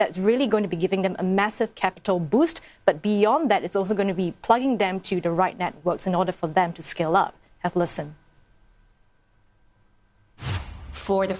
that's really going to be giving them a massive capital boost. But beyond that, it's also going to be plugging them to the right networks in order for them to scale up. Have a listen. For the